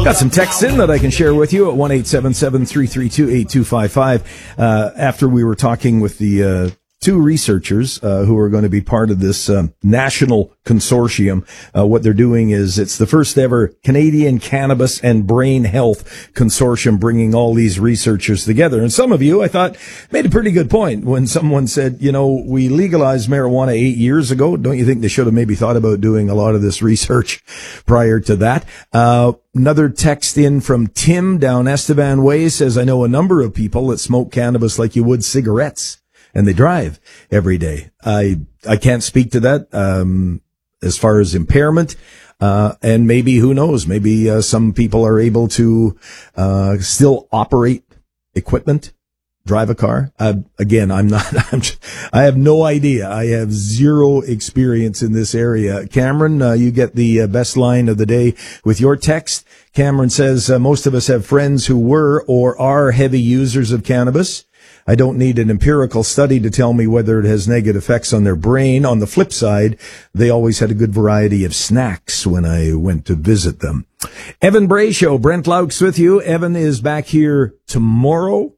Got some texts in that I can share with you at 1-877-332-8255. After we were talking with the two researchers who are going to be part of this national consortium. What they're doing is it's the first ever Canadian Cannabis and Brain Health Consortium, bringing all these researchers together. And some of you, I thought, made a pretty good point when someone said, you know, we legalized marijuana 8 years ago. Don't you think they should have maybe thought about doing a lot of this research prior to that? Another text in from Tim down Estevan Way says, I know a number of people that smoke cannabis like you would cigarettes, and they drive every day. I can't speak to that, as far as impairment. And maybe, who knows, maybe, some people are able to, still operate equipment, drive a car. Again, I have no idea. I have zero experience in this area. Cameron, you get the best line of the day with your text. Cameron says, most of us have friends who were or are heavy users of cannabis. I don't need an empirical study to tell me whether it has negative effects on their brain. On the flip side, they always had a good variety of snacks when I went to visit them. Evan Bray Show, Brent Laux with you. Evan is back here tomorrow.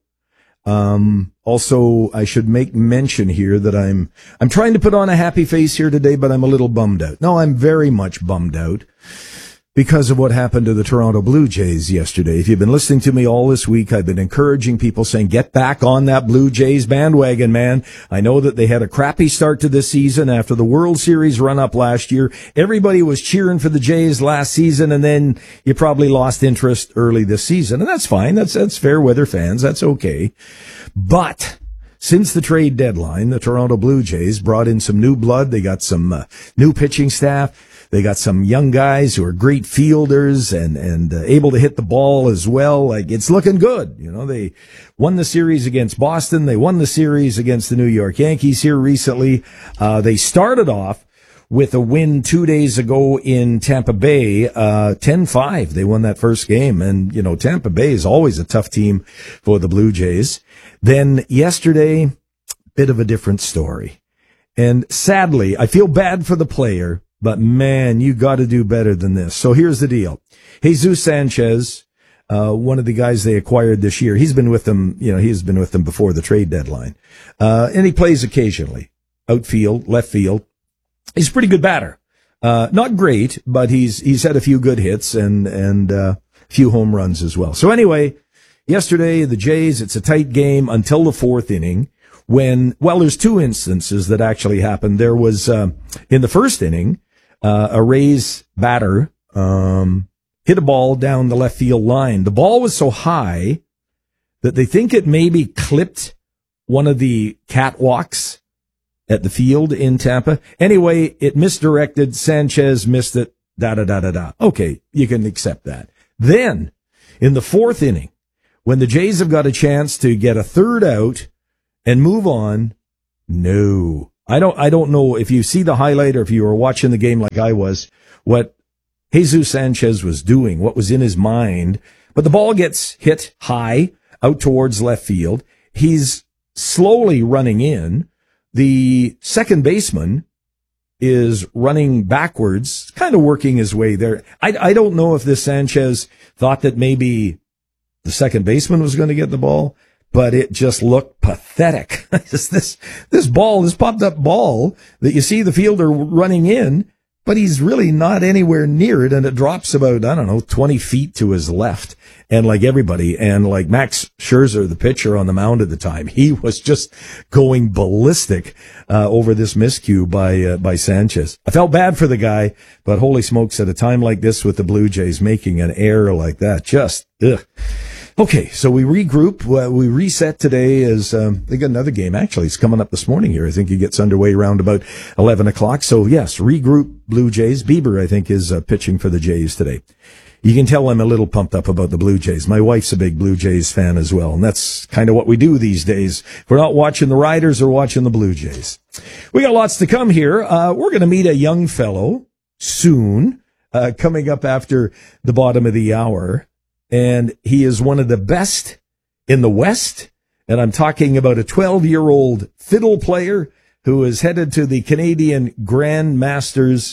Also, I should make mention here that I'm trying to put on a happy face here today, but I'm a little bummed out. No, I'm very much bummed out because of what happened to the Toronto Blue Jays yesterday. If you've been listening to me all this week, I've been encouraging people saying, get back on that Blue Jays bandwagon, man. I know that they had a crappy start to this season after the World Series run up last year. Everybody was cheering for the Jays last season, and then you probably lost interest early this season. And that's fine. That's fair weather fans. That's okay. But since the trade deadline, the Toronto Blue Jays brought in some new blood. They got some new pitching staff. They got some young guys who are great fielders and able to hit the ball as well. Like, it's looking good. You know, they won the series against Boston. They won the series against the New York Yankees here recently. They started off with a win 2 days ago in Tampa Bay, 10-5. They won that first game. And, you know, Tampa Bay is always a tough team for the Blue Jays. Then yesterday, bit of a different story. And sadly, I feel bad for the player, but man, you got to do better than this. So here's the deal. Jesus Sanchez, one of the guys they acquired this year, he's been with them, you know, he's been with them before the trade deadline. And he plays occasionally. Outfield, left field. He's a pretty good batter. Not great, but he's had a few good hits and a few home runs as well. So anyway, yesterday, the Jays, it's a tight game until the fourth inning when, well, there's two instances that actually happened. There was, in the first inning, a Rays batter, hit a ball down the left field line. The ball was so high that they think it maybe clipped one of the catwalks at the field in Tampa. Anyway, it misdirected. Sanchez missed it. Okay, you can accept that. Then, in the fourth inning, when the Jays have got a chance to get a third out and move on, no. I don't know if you see the highlight or if you were watching the game like I was, what Jesus Sanchez was doing, what was in his mind. But the ball gets hit high out towards left field. He's slowly running in. The second baseman is running backwards, kind of working his way there. I don't know if this Sanchez thought that maybe the second baseman was going to get the ball, but it just looked pathetic. This popped up ball that you see the fielder running in, but he's really not anywhere near it, and it drops about, 20 feet to his left. And like everybody, and like Max Scherzer, the pitcher on the mound at the time, he was just going ballistic over this miscue by Sanchez. I felt bad for the guy, but holy smokes, at a time like this with the Blue Jays making an error like that, just ugh. Okay, so we regroup. We reset today as they got another game. Actually, it's coming up this morning here. I think it gets underway around about 11 o'clock. So, yes, regroup Blue Jays. Bieber, I think, is pitching for the Jays today. You can tell I'm a little pumped up about the Blue Jays. My wife's a big Blue Jays fan as well, and that's kind of what we do these days. If we're not watching the Riders or watching the Blue Jays. We got lots to come here. We're going to meet a young fellow soon, coming up after the bottom of the hour. And he is one of the best in the West. And I'm talking about a 12-year-old fiddle player who is headed to the Canadian Grandmasters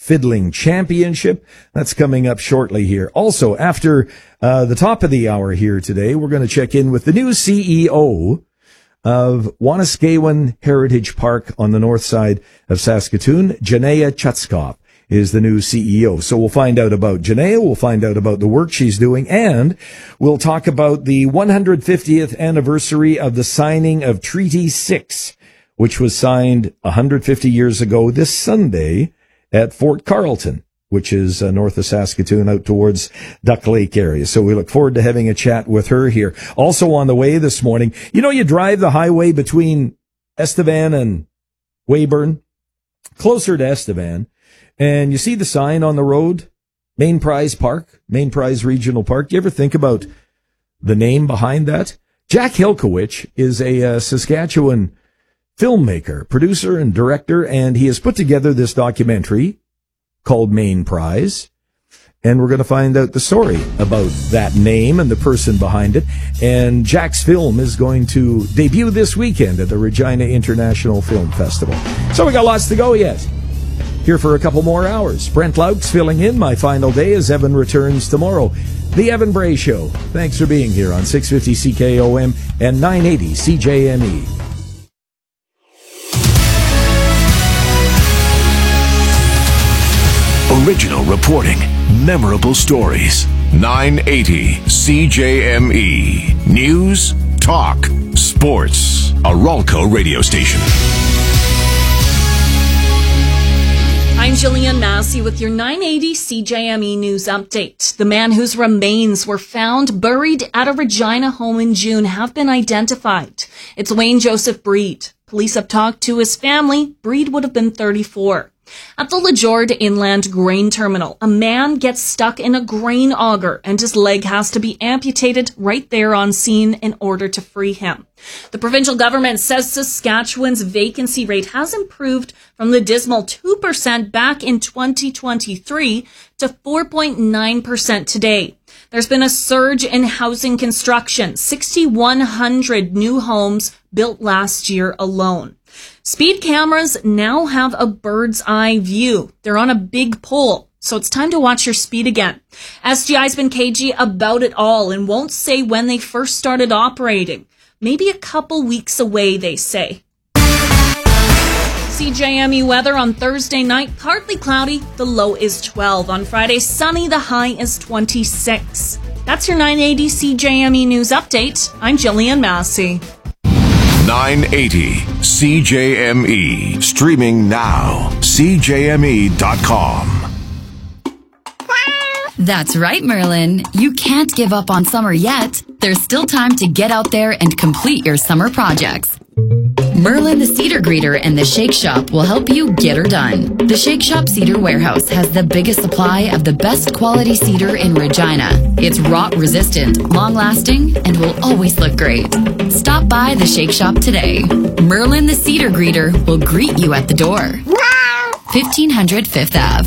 Fiddling Championship. That's coming up shortly here. Also, after the top of the hour here today, we're going to check in with the new CEO of Wanuskewin Heritage Park on the north side of Saskatoon. Janaya Chutskov is the new CEO. So we'll find out about Janaya, we'll find out about the work she's doing, and we'll talk about the 150th anniversary of the signing of Treaty 6, which was signed 150 years ago this Sunday at Fort Carlton, which is north of Saskatoon out towards Duck Lake area. So we look forward to having a chat with her here. Also on the way this morning, you drive the highway between Estevan and Weyburn, closer to Estevan, and you see the sign on the road, Main Prize Park, Main Prize Regional Park. You ever think about the name behind that? Jack Hilkowich is a Saskatchewan filmmaker, producer, and director, and he has put together this documentary called Main Prize, and we're going to find out the story about that name and the person behind it. And Jack's film is going to debut this weekend at the Regina International Film Festival. So we got lots to go yet. Here for a couple more hours. Brent Laux filling in my final day as Evan returns tomorrow. The Evan Bray Show. Thanks for being here on 650 CKOM and 980 CJME. Original reporting, memorable stories. 980 CJME. News, talk, sports. A Ralco radio station. I'm Jillian Massey with your 980 CJME news update. The man whose remains were found buried at a Regina home in June have been identified. It's Wayne Joseph Breed. Police have talked to his family. Breed would have been 34. At the Lejord Inland Grain Terminal, a man gets stuck in a grain auger and his leg has to be amputated right there on scene in order to free him. The provincial government says Saskatchewan's vacancy rate has improved from the dismal 2% back in 2023 to 4.9% today. There's been a surge in housing construction, 6,100 new homes built last year alone. Speed cameras now have a bird's eye view. They're on a big pole, so it's time to watch your speed again. SGI's been cagey about it all and won't say when they first started operating. Maybe a couple weeks away, they say. CJME weather on Thursday night, partly cloudy, the low is 12. On Friday, sunny, the high is 26. That's your 980 CJME news update. I'm Jillian Massey. 980 CJME. Streaming now. CJME.com. That's right, Merlin. You can't give up on summer yet. There's still time to get out there and complete your summer projects. Merlin the Cedar Greeter and the Shake Shop will help you get her done. The Shake Shop Cedar Warehouse has the biggest supply of the best quality cedar in Regina. It's rot resistant, long lasting, and will always look great. Stop by the Shake Shop today. Merlin the Cedar Greeter will greet you at the door. 1500 Fifth Ave.